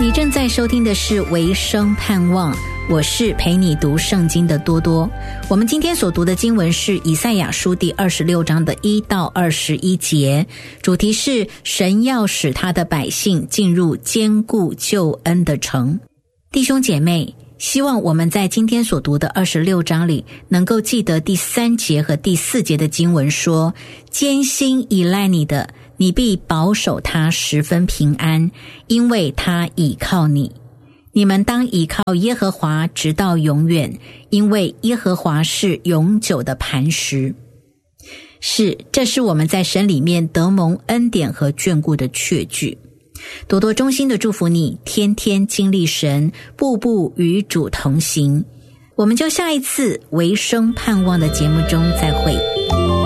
你正在收听的是维生盼望，我是陪你读圣经的多多。我们今天所读的经文是以赛亚书第26章的1到21节，主题是神要使他的百姓进入坚固救恩的城。弟兄姐妹，希望我们在今天所读的26章里能够记得第3节和第4节的经文说，艰辛依赖你的，你必保守他十分平安，因为他倚靠你。你们当倚靠耶和华直到永远，因为耶和华是永久的磐石。这是我们在神里面得蒙恩典和眷顾的确据。多多衷心的祝福你，天天经历神，步步与主同行。我们就下一次维生盼望的节目中再会。